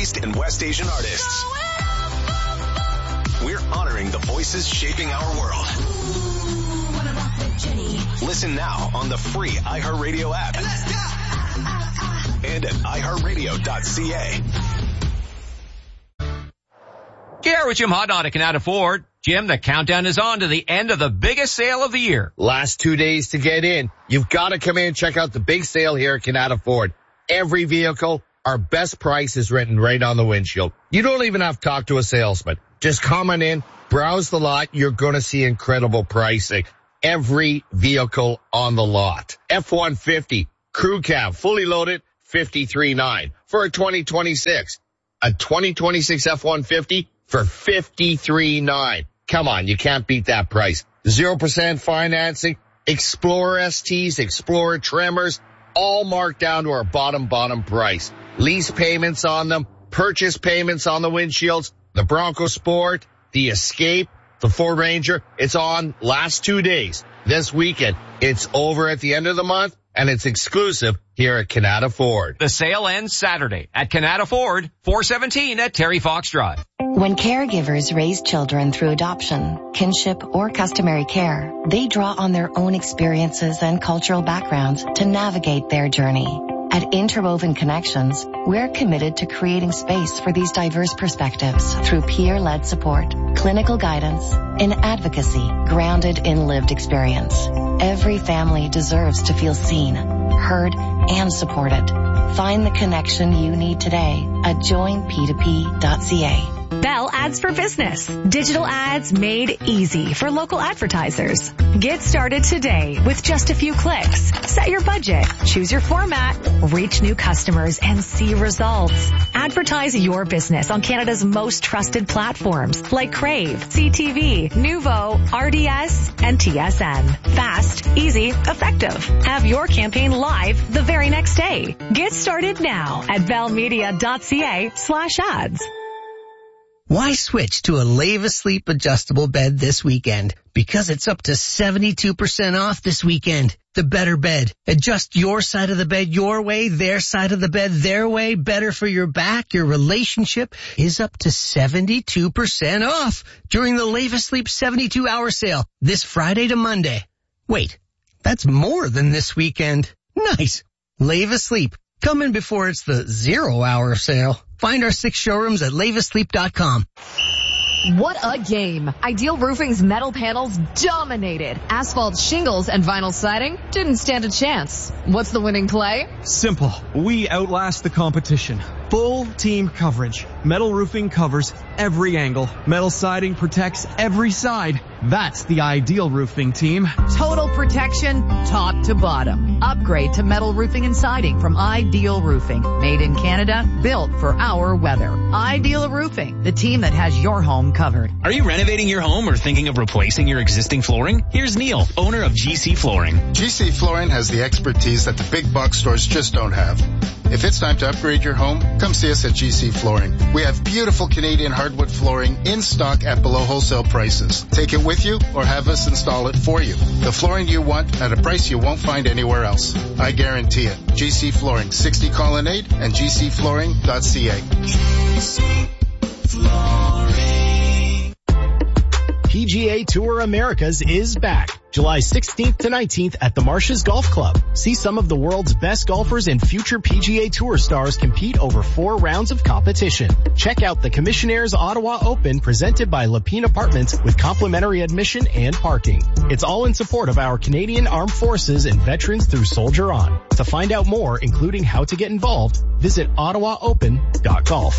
East and West Asian artists. We're honoring the voices shaping our world. Listen now on the free iHeartRadio app. And at iHeartRadio.ca. Here with Jim Hodnott at Canada Ford. Jim, the countdown is on to the end of the biggest sale of the year. Last 2 days to get in. You've got to come in and check out the big sale here at Canada Ford. Every vehicle, our best price is written right on the windshield. You don't even have to talk to a salesman. Just come on in, browse the lot. You're going to see incredible pricing. Every vehicle on the lot. F-150, crew cab, fully loaded, $53,900 for a 2026. A 2026 F-150 for $53,900. Come on, you can't beat that price. 0% financing, Explorer STs, Explorer Tremors, all marked down to our bottom price. Lease payments on them, purchase payments on the windshields, the Bronco Sport, the Escape, the Ford Ranger. It's on last 2 days. This weekend, it's over at the end of the month, and it's exclusive here at Canada Ford. The sale ends Saturday at Canada Ford, 417 at Terry Fox Drive. When caregivers raise children through adoption, kinship, or customary care, they draw on their own experiences and cultural backgrounds to navigate their journey. At Interwoven Connections, we're committed to creating space for these diverse perspectives through peer-led support, clinical guidance, and advocacy grounded in lived experience. Every family deserves to feel seen, heard, and supported. Find the connection you need today at joinp2p.ca. Bell Ads for Business. Digital ads made easy for local advertisers. Get started today with just a few clicks. Set your budget, choose your format, reach new customers, and see results. Advertise your business on Canada's most trusted platforms like Crave, CTV, Nuvo, RDS, and TSN. Fast, easy, effective. Have your campaign live the very next day. Get started now at bellmedia.ca/ads. Why switch to a Leva Sleep adjustable bed this weekend? Because it's up to 72% off this weekend. The better bed. Adjust your side of the bed your way, their side of the bed their way. Better for your back, your relationship is up to 72% off during the Leva Sleep 72-hour sale this Friday to Monday. Wait, that's more than this weekend. Nice. Leva Sleep. Come in before it's the 0-hour sale. Find our 6 showrooms at lavasleep.com. What a game. Ideal Roofing's metal panels dominated. Asphalt shingles and vinyl siding didn't stand a chance. What's the winning play? Simple. We outlast the competition. Full team coverage. Metal roofing covers every angle. Metal siding protects every side. That's the Ideal Roofing team. Total protection, top to bottom. Upgrade to metal roofing and siding from Ideal Roofing. Made in Canada, built for our weather. Ideal Roofing, the team that has your home covered. Are you renovating your home or thinking of replacing your existing flooring? Here's Neil, owner of GC Flooring. GC Flooring has the expertise that the big box stores just don't have. If it's time to upgrade your home, come see us at GC Flooring. We have beautiful Canadian hardwood flooring in stock at below wholesale prices. Take it with you or have us install it for you. The flooring you want at a price you won't find anywhere else. I guarantee it. GC Flooring, 60 Colonnade and gcflooring.ca. GC Flooring. PGA Tour Americas is back. July 16th to 19th at the Marshes Golf Club. See some of the world's best golfers and future PGA Tour stars compete over 4 rounds of competition. Check out the Commissionaires Ottawa Open presented by Lapine Apartments with complimentary admission and parking. It's all in support of our Canadian Armed Forces and veterans through Soldier On. To find out more, including how to get involved, visit ottawaopen.golf.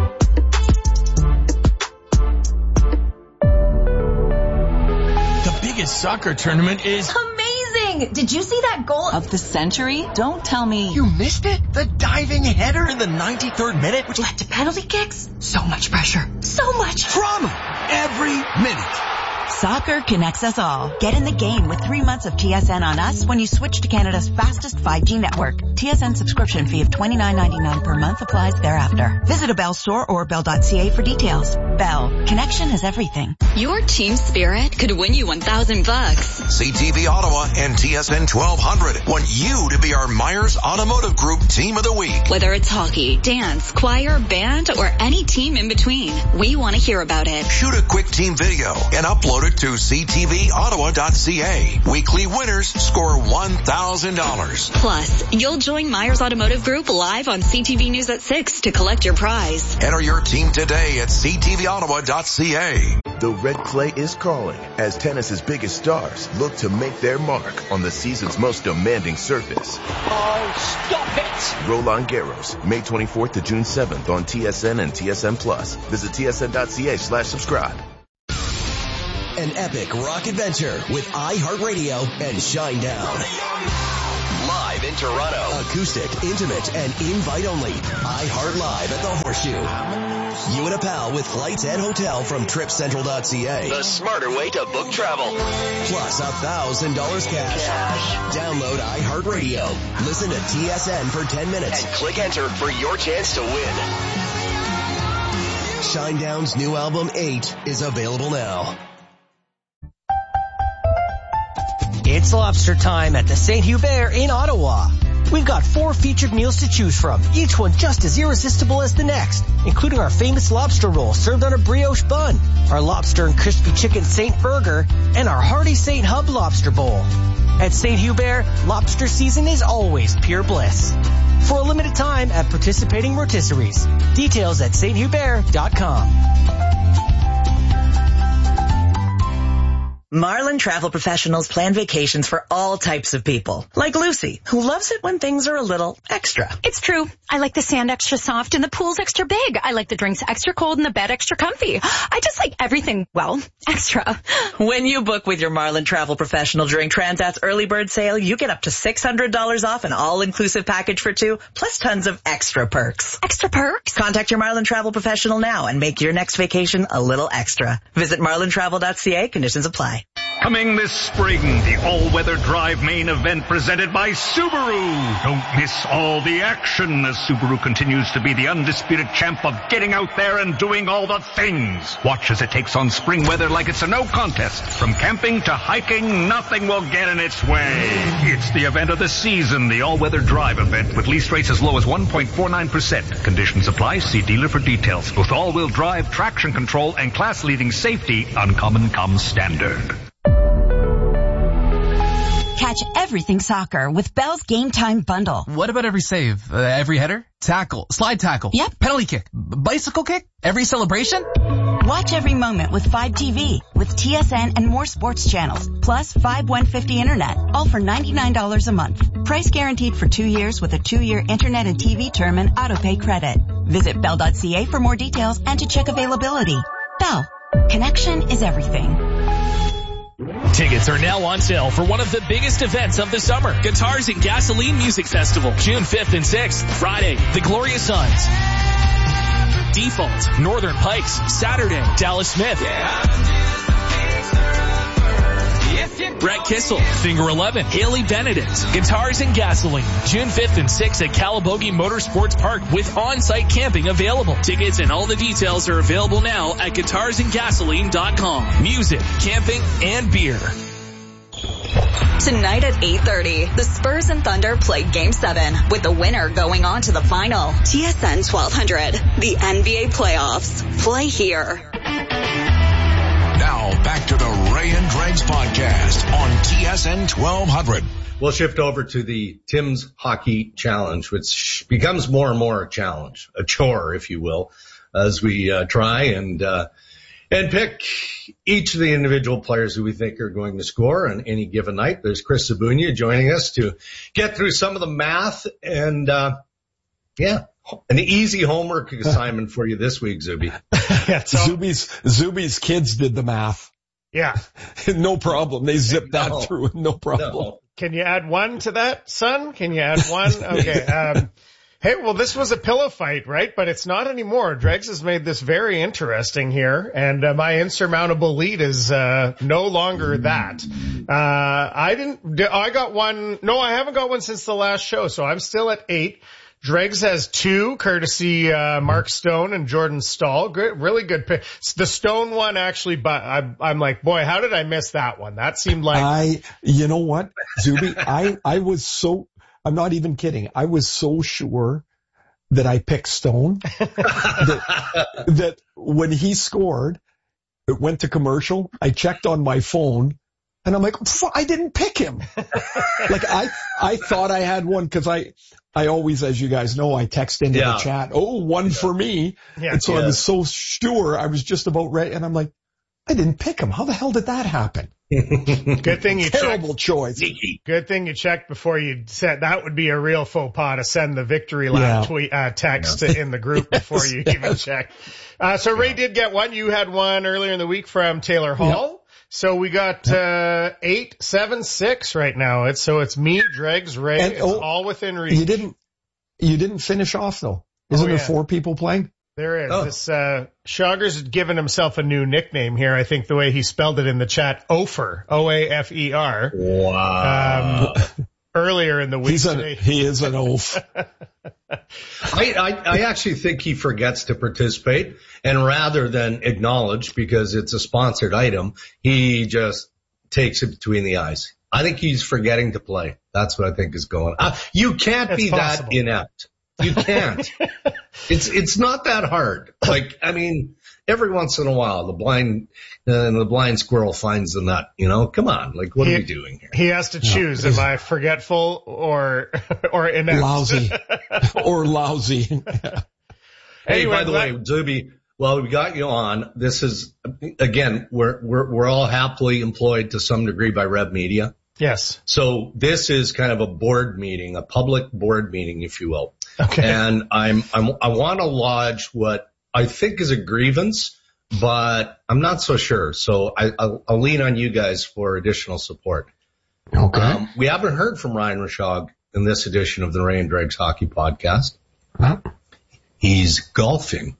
Biggest soccer tournament is amazing! Did you see that goal of the century? Don't tell me. You missed it? The diving header in the 93rd minute, which led to penalty kicks? So much pressure. So much drama every minute. Soccer connects us all. Get in the game with 3 months of TSN on us when you switch to Canada's fastest 5G network. TSN subscription fee of $29.99 per month applies thereafter. Visit a Bell store or bell.ca for details. Bell. Connection is everything. Your team spirit could win you $1,000. CTV Ottawa and TSN 1200 want you to be our Myers Automotive Group Team of the Week. Whether it's hockey, dance, choir, band, or any team in between, we want to hear about it. Shoot a quick team video and upload it to ctvottawa.ca. Weekly winners score $1,000. Plus, you'll join Myers Automotive Group live on CTV News at 6 to collect your prize. Enter your team today at ctvottawa.ca. The red clay is calling as tennis's biggest stars look to make their mark on the season's most demanding surface. Oh, stop it! Roland Garros, May 24th to June 7th on TSN and TSN Plus. Visit tsn.ca/subscribe. An epic rock adventure with iHeartRadio and Shinedown. Live in Toronto. Acoustic, intimate, and invite only. iHeart Live at the Horseshoe. You and a pal with flights and hotel from tripcentral.ca. The smarter way to book travel. Plus $1,000 cash. Download iHeartRadio. Listen to TSN for 10 minutes. And click enter for your chance to win. Shinedown's new album 8 is available now. It's lobster time at the St. Hubert in Ottawa. We've got 4 featured meals to choose from, each one just as irresistible as the next, including our famous lobster roll served on a brioche bun, our lobster and crispy chicken St. Burger, and our hearty St. Hub lobster bowl. At St. Hubert, lobster season is always pure bliss. For a limited time at participating rotisseries. Details at sthubert.com. Marlin Travel Professionals plan vacations for all types of people. Like Lucy, who loves it when things are a little extra. It's true. I like the sand extra soft and the pool's extra big. I like the drinks extra cold and the bed extra comfy. I just like everything, well, extra. When you book with your Marlin Travel Professional during Transat's early bird sale, you get up to $600 off an all-inclusive package for 2, plus tons of extra perks. Extra perks? Contact your Marlin Travel Professional now and make your next vacation a little extra. Visit marlintravel.ca. Conditions apply. Coming this spring, the all-weather drive main event presented by Subaru. Don't miss all the action as Subaru continues to be the undisputed champ of getting out there and doing all the things. Watch as it takes on spring weather like it's a no contest. From camping to hiking, nothing will get in its way. It's the event of the season, the all-weather drive event with lease rates as low as 1.49%. Conditions apply. See dealer for details. With all-wheel drive, traction control, and class-leading safety, Uncommon comes standard. Catch everything soccer with Bell's Game Time Bundle. What about every save? Every header? Tackle? Slide tackle? Yep. Penalty kick? Bicycle kick? Every celebration? Watch every moment with 5TV, with TSN and more sports channels, plus 5150 internet, all for $99 a month. Price guaranteed for 2 years with a 2-year internet and TV term and autopay credit. Visit bell.ca for more details and to check availability. Bell. Connection is everything. Tickets are now on sale for one of the biggest events of the summer. Guitars and Gasoline Music Festival, June 5th and 6th. Friday, the Glorious Sons. Default, Northern Pikes. Saturday, Dallas Smith. Brett Kissel, Finger 11, Haley Benedict, Guitars and Gasoline, June 5th and 6th at Calabogie Motorsports Park with on-site camping available. Tickets and all the details are available now at guitarsandgasoline.com. Music, camping, and beer. Tonight at 8:30, the Spurs and Thunder play Game 7, with the winner going on to the final. TSN 1200, the NBA playoffs. Play here. Now, back to the Ray and Dregs podcast on TSN 1200. We'll shift over to the Tim's Hockey Challenge, which becomes more and more a challenge, a chore, if you will, as we try and pick each of the individual players who we think are going to score on any given night. There's Chris Sabunia joining us to get through some of the math and, an easy homework assignment for you this week, Zuby. Zuby's kids did the math. Yeah. No problem. They zipped that through. No problem. No. Can you add one to that, son? Can you add one? Okay. Hey, well, this was a pillow fight, right? But it's not anymore. Dregs has made this very interesting here, and my insurmountable lead is no longer that. I got one. No, I haven't got one since the last show, so I'm still at 8. Dregs has 2, courtesy Mark Stone and Jordan Stahl. Good, really good pick. The Stone one actually, but I'm like, boy, how did I miss that one? That seemed like you know what, Zuby, I was so. I'm not even kidding. I was so sure that I picked Stone that when he scored, it went to commercial. I checked on my phone and I'm like, I didn't pick him. Like I thought I had one because I always, as you guys know, I text into the chat, one for me. Yeah. And so I was so sure I was just about ready. And I'm like, I didn't pick him. How the hell did that happen? Good thing you Terrible checked. Choice. Good thing you checked before you said. That would be a real faux pas to send the victory lap text in the group before you even check. So Ray did get one. You had one earlier in the week from Taylor Hall. Yep. So we got 8, 7, 6 right now. It's me, Dregs, Ray. And, it's all within reach. You didn't finish off though. Isn't there 4 people playing? There is. This Shogger's given himself a new nickname here. I think the way he spelled it in the chat, Ofer, O-A-F-E-R. Wow. Earlier in the week. He is an oaf. I actually think he forgets to participate, and rather than acknowledge because it's a sponsored item, he just takes it between the eyes. I think he's forgetting to play. That's what I think is going on. You can't be that inept. You can't. It's not that hard. Like, I mean, every once in a while, the blind squirrel finds the nut, you know? Come on. Like, what are we doing here? He has to choose. Am I forgetful or inept? Lousy. Or lousy. Hey, by the way, Zuby, while we got you on, this is, again, we're all happily employed to some degree by Rev Media. Yes. So this is kind of a board meeting, a public board meeting, if you will. Okay. And I want to lodge what I think is a grievance, but I'm not so sure. So I'll lean on you guys for additional support. Okay. We haven't heard from Ryan Rishaug in this edition of the Ray and Dregs Hockey Podcast. Huh? He's golfing.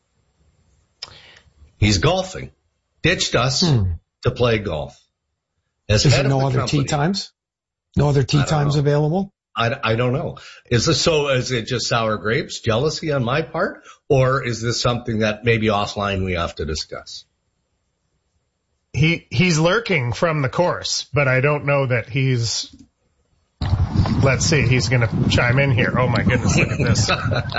Ditched us to play golf. Is there no other tee times? No other tee times available? I don't know. Is it just sour grapes, jealousy on my part, or is this something that maybe offline we have to discuss? He's lurking from the course, but I don't know that he's. Let's see. He's going to chime in here. Oh my goodness! Look at this.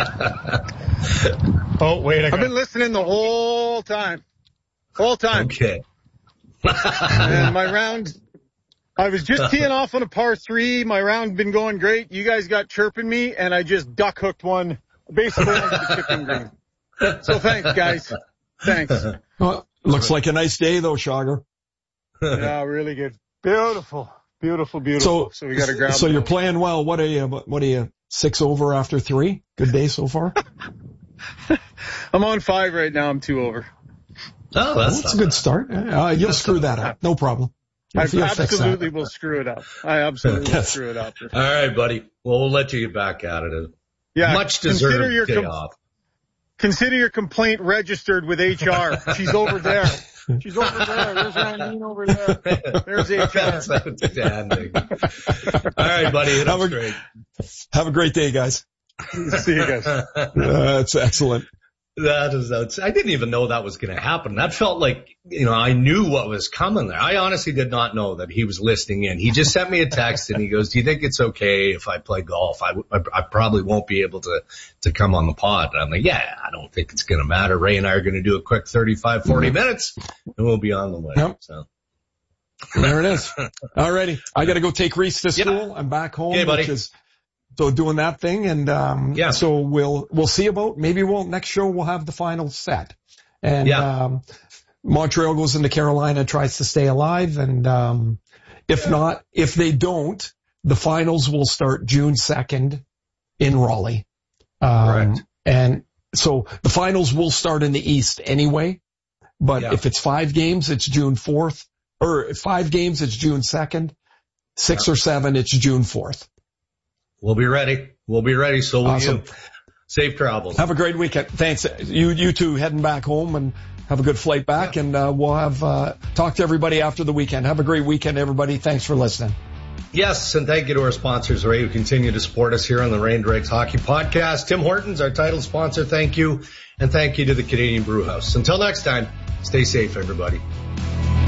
Oh wait! I've been listening the whole time. Okay. And my round. I was just teeing off on a par 3. My round been going great. You guys got chirping me, and I just duck hooked one basically into the chipping green. So thanks, guys. Thanks. Well, looks like a nice day, though, Shogger. Yeah, really good. Beautiful. So we got to grab. So you're playing well. What are you? 6 over after 3? Good day so far. I'm on 5 right now. I'm 2 over. Oh, that's a good start. You'll screw that up. No problem. I absolutely will screw it up. I absolutely will screw it up. All right, buddy. Well, we'll let you get back at it. Yeah. Much deserved day off. Consider your complaint registered with HR. She's over there. There's Randine over there. There's HR. That's outstanding. All right, buddy. Great. Have a great day, guys. See you guys. That's excellent. That is, I didn't even know that was going to happen. That felt like, I knew what was coming there. I honestly did not know that he was listening in. He just sent me a text and he goes, do you think it's okay if I play golf? I probably won't be able to come on the pod. And I'm like, yeah, I don't think it's going to matter. Ray and I are going to do a quick 35, 40 minutes and we'll be on the way. Yep. So there it is. All righty. I got to go take Reese to school. I'm back home, so doing that thing, and so we'll see about, maybe next show we'll have the final set. And Montreal goes into Carolina, tries to stay alive, and if they don't, the finals will start June 2nd in Raleigh. Correct. And so the finals will start in the East anyway, but if it's 5 games, it's June 4th, or 5 games, it's June 2nd, 6 or 7, it's June 4th. We'll be ready. So will awesome. you. Safe travels. Have a great weekend. Thanks. You two heading back home, and have a good flight back. Yeah. And we'll have talk to everybody after the weekend. Have a great weekend, everybody. Thanks for listening. Yes, and thank you to our sponsors, Ray, who continue to support us here on the Rain Dregs Hockey Podcast. Tim Hortons, our title sponsor, thank you. And thank you to the Canadian Brew House. Until next time, stay safe, everybody.